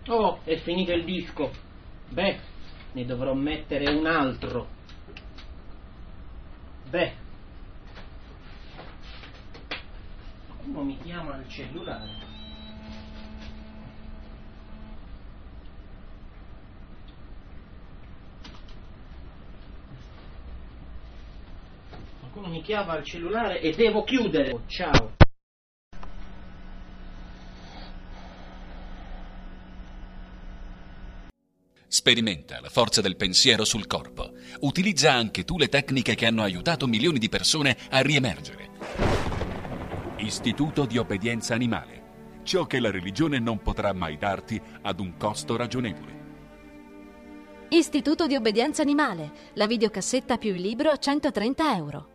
Oh, è finito il disco. Beh, ne dovrò mettere un altro. Beh, qualcuno mi chiama al cellulare. Qualcuno mi chiama al cellulare e devo chiudere. Oh, ciao. Sperimenta la forza del pensiero sul corpo. Utilizza anche tu le tecniche che hanno aiutato milioni di persone a riemergere. Istituto di obbedienza animale. Ciò che la religione non potrà mai darti ad un costo ragionevole. Istituto di obbedienza animale. La videocassetta più il libro, 130 euro.